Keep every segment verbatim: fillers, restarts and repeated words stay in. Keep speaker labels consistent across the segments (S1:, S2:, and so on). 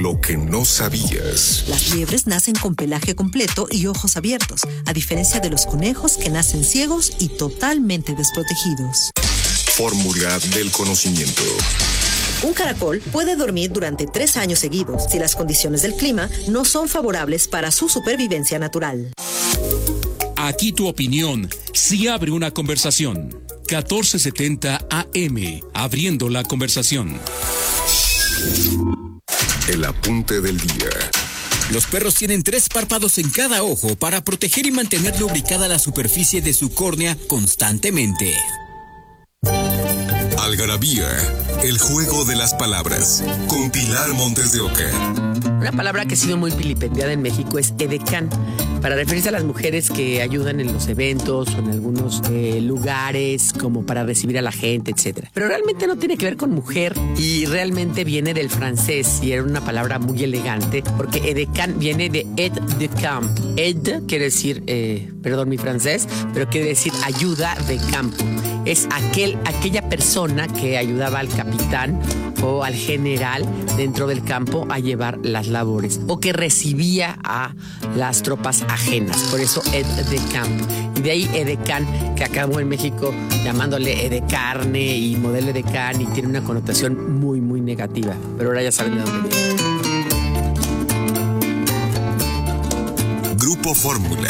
S1: Lo que no sabías.
S2: Las liebres nacen con pelaje completo y ojos abiertos, a diferencia de los conejos que nacen ciegos y totalmente desprotegidos.
S1: Fórmula del conocimiento.
S2: Un caracol puede dormir durante tres años seguidos si las condiciones del clima no son favorables para su supervivencia natural.
S3: Aquí tu opinión, si abre una conversación. catorce setenta A M, abriendo la conversación.
S1: El apunte del día.
S4: Los perros tienen tres párpados en cada ojo para proteger y mantener lubricada la superficie de su córnea constantemente.
S1: Algarabía, el juego de las palabras, con Pilar Montes de Oca.
S5: Una palabra que ha sido muy vilipendiada en México es edecán, para referirse a las mujeres que ayudan en los eventos o en algunos eh, lugares, como para recibir a la gente, etcétera. Pero realmente no tiene que ver con mujer y realmente viene del francés y era una palabra muy elegante, porque edecán viene de aide de camp. Aide quiere decir, eh, perdón mi francés, pero quiere decir ayuda de campo. Es aquel, aquella persona que ayudaba al capitán o al general dentro del campo a llevar las labores o que recibía a las tropas ajenas. Por eso aide de camp. Y de ahí edecán, que acabó en México llamándole edecarne y modelo edecán y tiene una connotación muy, muy negativa. Pero ahora ya saben de dónde viene.
S1: Grupo Fórmula.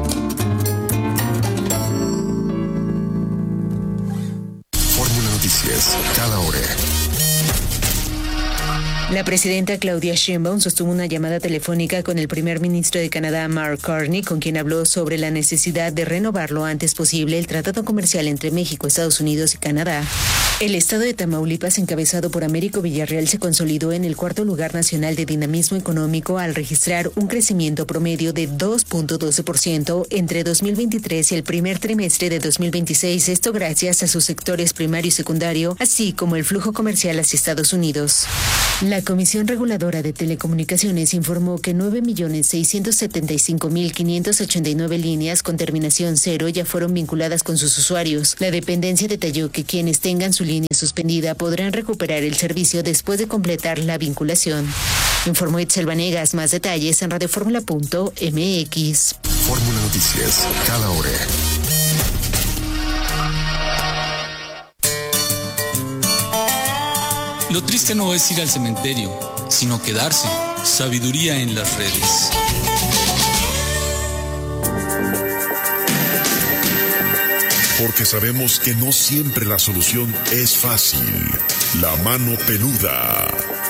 S1: Noticias, cada hora.
S6: La presidenta Claudia Sheinbaum sostuvo una llamada telefónica con el primer ministro de Canadá, Mark Carney, con quien habló sobre la necesidad de renovar lo antes posible el tratado comercial entre México, Estados Unidos y Canadá. El estado de Tamaulipas, encabezado por Américo Villarreal, se consolidó en el cuarto lugar nacional de dinamismo económico al registrar un crecimiento promedio de dos punto doce por ciento entre dos mil veintitrés y el primer trimestre de dos mil veintiséis, esto gracias a sus sectores primario y secundario, así como el flujo comercial hacia Estados Unidos. La Comisión Reguladora de Telecomunicaciones informó que nueve millones seiscientos setenta y cinco mil quinientas ochenta y nueve líneas con terminación cero ya fueron vinculadas con sus usuarios. La dependencia detalló que quienes tengan su línea suspendida podrán recuperar el servicio después de completar la vinculación. Informó Itzel Vanegas. Más detalles en radioformula punto m x.
S1: Fórmula Noticias, cada hora.
S3: Lo triste no es ir al cementerio, sino quedarse. Sabiduría en las redes.
S1: Porque sabemos que no siempre la solución es fácil. La mano peluda.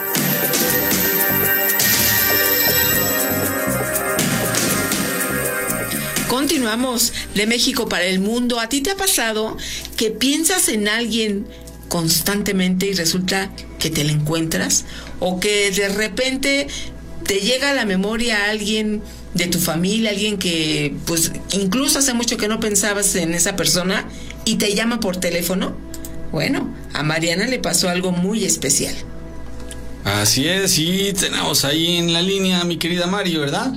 S7: Continuamos de México para el mundo. ¿A ti te ha pasado que piensas en alguien constantemente y resulta que te la encuentras? ¿O que de repente te llega a la memoria a alguien de tu familia, alguien que pues incluso hace mucho que no pensabas en esa persona y te llama por teléfono? Bueno, a Mariana le pasó algo muy especial.
S8: Así es, y tenemos ahí en la línea a mi querida Mari, ¿verdad?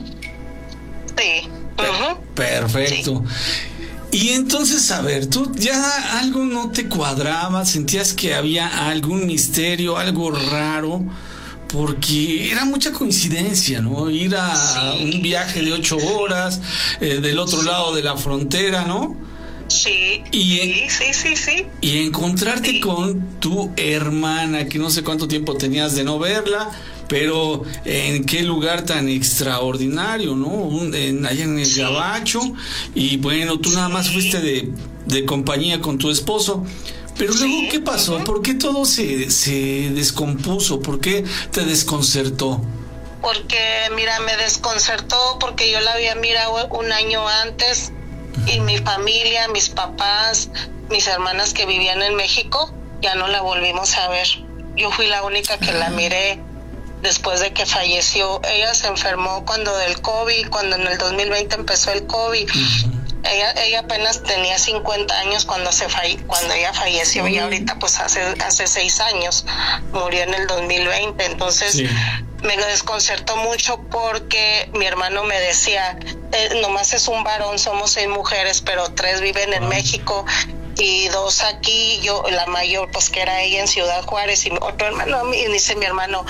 S9: Sí. Uh-huh.
S8: Perfecto. Sí. Y entonces, a ver, tú ya algo no te cuadraba, sentías que había algún misterio, algo raro, porque era mucha coincidencia, ¿no? Ir a sí. un viaje de ocho horas eh, del otro lado de la frontera, ¿no?
S9: Sí,
S8: y en,
S9: sí, sí, sí, sí.
S8: Y encontrarte sí. con tu hermana, que no sé cuánto tiempo tenías de no verla, pero en qué lugar tan extraordinario, ¿no? Un, en, allá en el sí. Gabacho, y bueno, tú nada más fuiste de, de compañía con tu esposo. Pero luego, sí. ¿qué pasó? Uh-huh. ¿Por qué todo se, se descompuso? ¿Por qué te desconcertó?
S9: Porque, mira, me desconcertó porque yo la había mirado un año antes y mi familia, mis papás, mis hermanas que vivían en México, ya no la volvimos a ver. Yo fui la única que la miré después de que falleció. Ella se enfermó cuando del COVID, cuando en el dos mil veinte empezó el COVID. Uh-huh. Ella, ella apenas tenía cincuenta años cuando se falle, cuando ella falleció, uh-huh. y ahorita pues hace hace seis años, murió en el dos mil veinte. Entonces sí. me desconcertó mucho porque mi hermano me decía, eh, nomás es un varón, somos seis mujeres, pero tres viven en uh-huh. México y dos aquí, yo la mayor pues que era ella en Ciudad Juárez, y otro hermano, y dice mi hermano,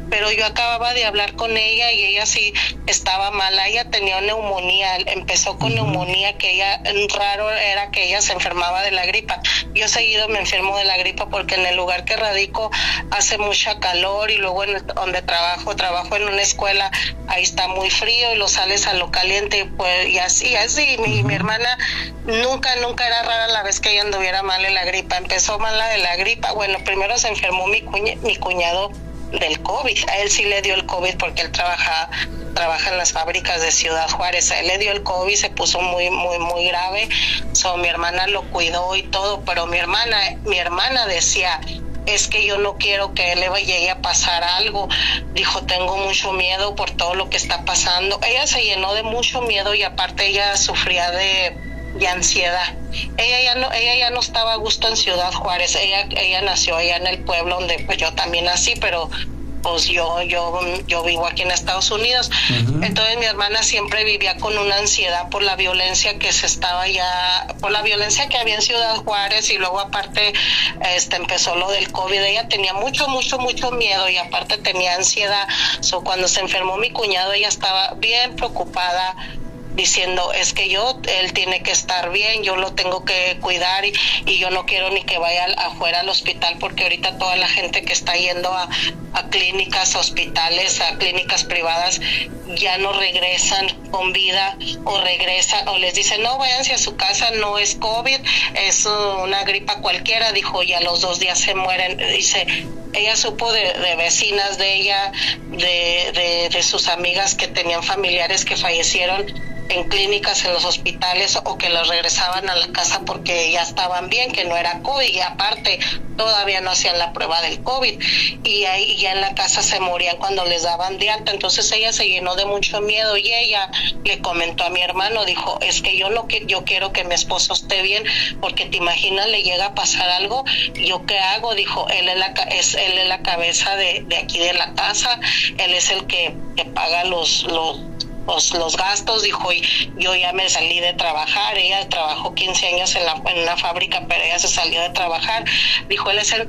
S9: pero yo acababa de hablar con ella y ella sí estaba mala. Ella tenía neumonía, empezó con uh-huh. neumonía, que ella, raro era que ella se enfermaba de la gripa. Yo seguido me enfermo de la gripa porque en el lugar que radico hace mucha calor, y luego en el, donde trabajo, trabajo en una escuela, ahí está muy frío y lo sales a lo caliente, pues, y así, así. Mi, uh-huh. mi hermana nunca, nunca era rara la vez que ella anduviera mal en la gripa. Empezó mal la de la gripa. Bueno, primero se enfermó mi, cuña, mi cuñado del COVID. A él sí le dio el COVID porque él trabaja trabaja en las fábricas de Ciudad Juárez. A él le dio el COVID, se puso muy muy muy grave. So, mi hermana lo cuidó y todo, pero mi hermana mi hermana decía, es que yo no quiero que él le llegue a pasar algo. Dijo, tengo mucho miedo por todo lo que está pasando. Ella se llenó de mucho miedo y aparte ella sufría de de ansiedad. Ella ya no, ella ya no estaba a gusto en Ciudad Juárez. Ella, ella nació allá en el pueblo donde pues yo también nací, pero pues yo, yo, yo vivo aquí en Estados Unidos. Uh-huh. Entonces mi hermana siempre vivía con una ansiedad por la violencia que se estaba ya, por la violencia que había en Ciudad Juárez, y luego aparte este empezó lo del COVID. Ella tenía mucho, mucho, mucho miedo y aparte tenía ansiedad. So, cuando se enfermó mi cuñado, ella estaba bien preocupada, diciendo, es que yo, él tiene que estar bien, yo lo tengo que cuidar, y, y yo no quiero ni que vaya afuera al hospital, porque ahorita toda la gente que está yendo a, a clínicas, hospitales, a clínicas privadas, ya no regresan con vida, o regresan, o les dicen, no, váyanse a su casa, no es COVID, es una gripa cualquiera, dijo, y a los dos días se mueren. Dice, ella supo de, de vecinas de ella, de, de, de sus amigas que tenían familiares que fallecieron en clínicas, en los hospitales, o que los regresaban a la casa porque ya estaban bien, que no era COVID, y aparte todavía no hacían la prueba del COVID, y ahí ya en la casa se morían cuando les daban de alta. Entonces ella se llenó de mucho miedo y ella le comentó a mi hermano, dijo, es que yo no yo quiero que mi esposo esté bien, porque te imaginas, le llega a pasar algo, ¿yo qué hago? Dijo, él es la, es, él es la cabeza de, de aquí de la casa, él es el que, que paga los, los Los, los gastos, dijo, y yo ya me salí de trabajar. Ella trabajó quince años en, la, en una fábrica, pero ella se salió de trabajar. Dijo, él es el